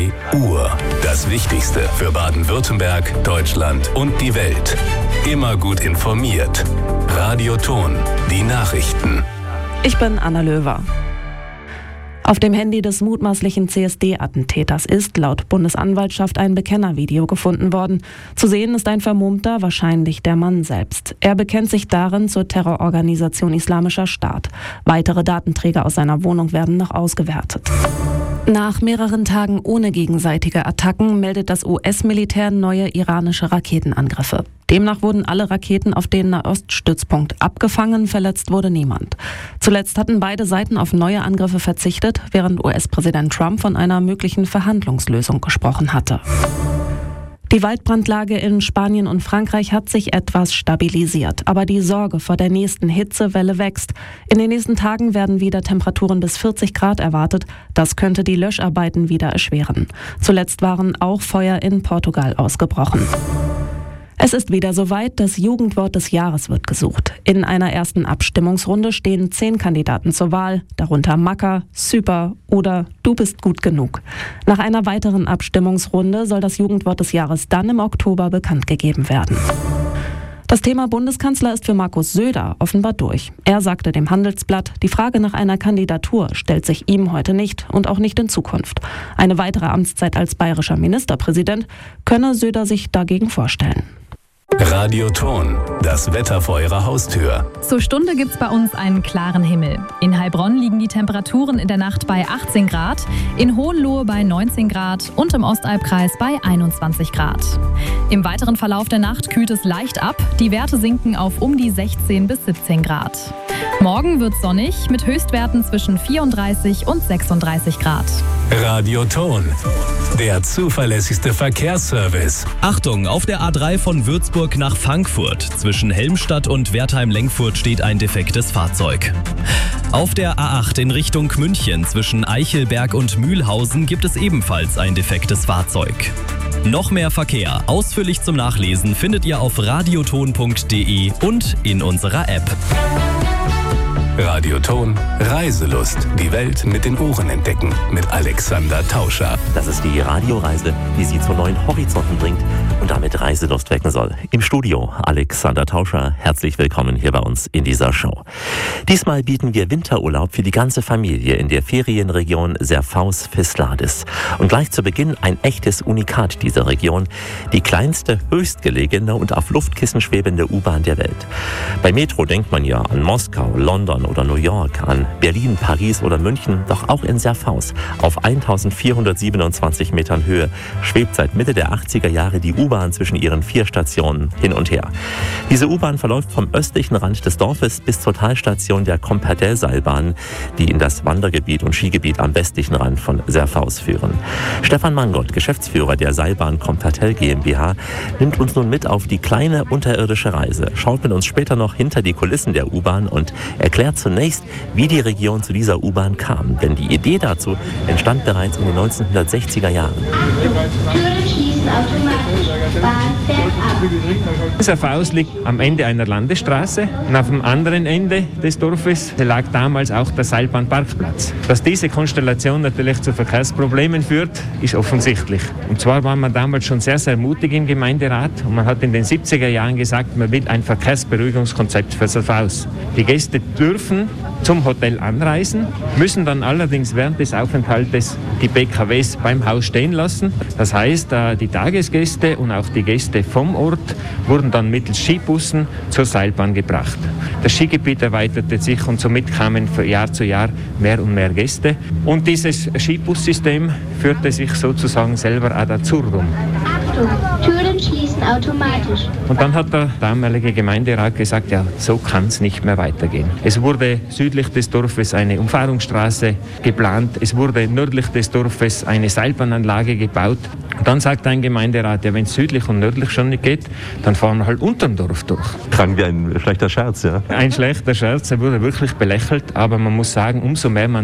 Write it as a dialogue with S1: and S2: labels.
S1: 2 Uhr. Das Wichtigste für Baden-Württemberg, Deutschland und die Welt. Immer gut informiert. Radio Ton, die Nachrichten.
S2: Ich bin Anna Löwer. Auf dem Handy des mutmaßlichen CSD-Attentäters ist laut Bundesanwaltschaft ein Bekennervideo gefunden worden. Zu sehen ist ein Vermummter, wahrscheinlich der Mann selbst. Er bekennt sich darin zur Terrororganisation Islamischer Staat. Weitere Datenträger aus seiner Wohnung werden noch ausgewertet. Nach mehreren Tagen ohne gegenseitige Attacken meldet das US-Militär neue iranische Raketenangriffe. Demnach wurden alle Raketen auf den Nahoststützpunkt abgefangen, verletzt wurde niemand. Zuletzt hatten beide Seiten auf neue Angriffe verzichtet, während US-Präsident Trump von einer möglichen Verhandlungslösung gesprochen hatte. Die Waldbrandlage in Spanien und Frankreich hat sich etwas stabilisiert, aber die Sorge vor der nächsten Hitzewelle wächst. In den nächsten Tagen werden wieder Temperaturen bis 40 Grad erwartet. Das könnte die Löscharbeiten wieder erschweren. Zuletzt waren auch Feuer in Portugal ausgebrochen. Es ist wieder soweit, das Jugendwort des Jahres wird gesucht. In einer ersten Abstimmungsrunde stehen 10 Kandidaten zur Wahl, darunter Macker, Super oder Du bist gut genug. Nach einer weiteren Abstimmungsrunde soll das Jugendwort des Jahres dann im Oktober bekannt gegeben werden. Das Thema Bundeskanzler ist für Markus Söder offenbar durch. Er sagte dem Handelsblatt, die Frage nach einer Kandidatur stellt sich ihm heute nicht und auch nicht in Zukunft. Eine weitere Amtszeit als bayerischer Ministerpräsident könne Söder sich dagegen vorstellen.
S1: Radio Ton, das Wetter vor Ihrer Haustür.
S3: Zur Stunde gibt's bei uns einen klaren Himmel. In Heilbronn liegen die Temperaturen in der Nacht bei 18 Grad, in Hohenlohe bei 19 Grad und im Ostalbkreis bei 21 Grad. Im weiteren Verlauf der Nacht kühlt es leicht ab. Die Werte sinken auf um die 16 bis 17 Grad. Morgen wird sonnig mit Höchstwerten zwischen 34 und 36 Grad.
S1: Radio Ton, der zuverlässigste Verkehrsservice.
S4: Achtung, auf der A3 von Würzburg nach Frankfurt. Zwischen Helmstadt und Wertheim-Lenkfurt steht ein defektes Fahrzeug. Auf der A8 in Richtung München zwischen Eichelberg und Mühlhausen gibt es ebenfalls ein defektes Fahrzeug. Noch mehr Verkehr, ausführlich zum Nachlesen, findet ihr auf radioton.de und in unserer App.
S1: Radio Ton, Reiselust. Die Welt mit den Ohren entdecken. Mit Alexander Tauscher.
S5: Das ist die Radioreise, die Sie zu neuen Horizonten bringt und damit Reiselust wecken soll. Im Studio Alexander Tauscher. Herzlich willkommen hier bei uns in dieser Show. Diesmal bieten wir Winterurlaub für die ganze Familie in der Ferienregion Serfaus-Fisladis. Und gleich zu Beginn ein echtes Unikat dieser Region. Die kleinste, höchstgelegene und auf Luftkissen schwebende U-Bahn der Welt. Bei Metro denkt man ja an Moskau, London oder New York, an Berlin, Paris oder München, doch auch in Serfaus auf 1427 Metern Höhe schwebt seit Mitte der 80er Jahre die U-Bahn zwischen ihren 4 Stationen hin und her. Diese U-Bahn verläuft vom östlichen Rand des Dorfes bis zur Talstation der Comperdel-Seilbahn, die in das Wandergebiet und Skigebiet am westlichen Rand von Serfaus führen. Stefan Mangold, Geschäftsführer der Seilbahn Comperdel GmbH, nimmt uns nun mit auf die kleine unterirdische Reise, schaut mit uns später noch hinter die Kulissen der U-Bahn und erklärt zunächst, wie die Region zu dieser U-Bahn kam. Denn die Idee dazu entstand bereits in den 1960er Jahren.
S6: Türen schließen automatisch. Bahn fährt ab.
S7: Serfaus liegt am Ende einer Landesstraße und auf dem anderen Ende des Dorfes lag damals auch der Seilbahnparkplatz. Dass diese Konstellation natürlich zu Verkehrsproblemen führt, ist offensichtlich. Und zwar war man damals schon sehr, sehr mutig im Gemeinderat und man hat in den 70er Jahren gesagt, man will ein Verkehrsberuhigungskonzept für Serfaus. Die Gäste dürfen zum Hotel anreisen, müssen dann allerdings während des Aufenthaltes die PKWs beim Haus stehen lassen. Das heißt, die Tagesgäste und auch die Gäste vom Ort wurden dann mittels Skibussen zur Seilbahn gebracht. Das Skigebiet erweiterte sich und somit kamen von Jahr zu Jahr mehr und mehr Gäste. Und dieses Skibussystem führte sich sozusagen selber ad absurdum.
S6: Achtung, Türen schließen automatisch.
S7: Und dann hat der damalige Gemeinderat gesagt, ja, so kann es nicht mehr weitergehen. Es wurde südlich des Dorfes eine Umfahrungsstraße geplant, es wurde nördlich des Dorfes eine Seilbahnanlage gebaut. Und dann sagt ein Gemeinderat, ja, wenn es südlich und nördlich schon nicht geht, dann fahren wir halt unterm Dorf durch.
S5: Klang wie ein schlechter Scherz, ja?
S7: Ein schlechter Scherz, er wurde wirklich belächelt, aber man muss sagen, umso mehr man